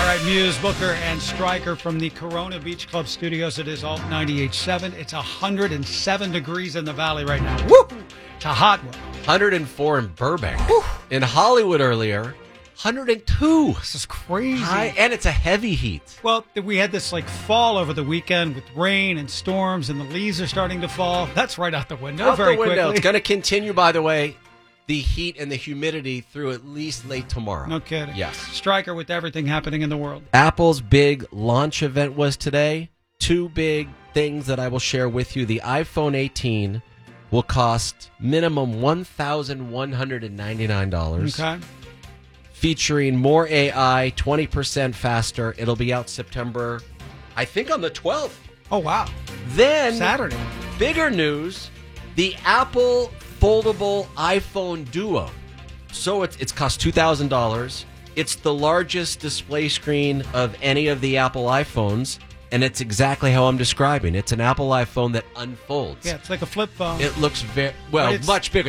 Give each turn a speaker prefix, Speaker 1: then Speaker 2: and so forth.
Speaker 1: right, Muse, Booker, and Stryker from the Corona Beach Club studios. It is Alt 98.7. It's 107 degrees in the valley right now. Woo! It's a hot one.
Speaker 2: 104 in Burbank. Woo! In Hollywood earlier, 102.
Speaker 1: This is crazy.
Speaker 2: And it's a heavy heat.
Speaker 1: Well, we had this fall over the weekend with rain and storms, and the leaves are starting to fall. That's right out the window very quickly.
Speaker 2: It's going to continue, by the way, the heat and the humidity through at least late tomorrow.
Speaker 1: No kidding.
Speaker 2: Yes.
Speaker 1: Stryker with everything happening in the world.
Speaker 2: Apple's big launch event was today. Two big things that I will share with you. The iPhone 18 will cost minimum $1,199.
Speaker 1: Okay.
Speaker 2: Featuring more AI, 20% faster. It'll be out September, I think on the 12th.
Speaker 1: Oh, wow.
Speaker 2: Then,
Speaker 1: Saturday.
Speaker 2: Bigger news, the Apple foldable iPhone Duo. So it's cost $2,000. It's the largest display screen of any of the Apple iPhones, and it's exactly how I'm describing. It's an Apple iPhone that unfolds.
Speaker 1: Yeah, it's like a flip phone.
Speaker 2: It looks
Speaker 1: But it's-
Speaker 2: much bigger.